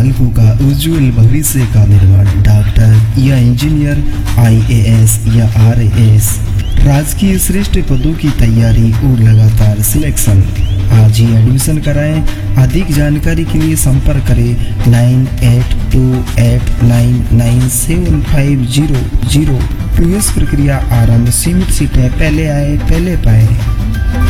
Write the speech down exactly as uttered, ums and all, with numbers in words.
बालकों का उज्जवल भविष्य का निर्माण, डॉक्टर या इंजीनियर, आई ए एस या आर ए एस, राजकीय श्रेष्ठ पदों की तैयारी और लगातार सिलेक्शन। आज ही एडमिशन कराएं। अधिक जानकारी के लिए संपर्क करें nine eight to eight nine nine seven five zero zero. प्रवेश प्रक्रिया आरंभ। सीमित सीटें, पहले आए पहले पाए।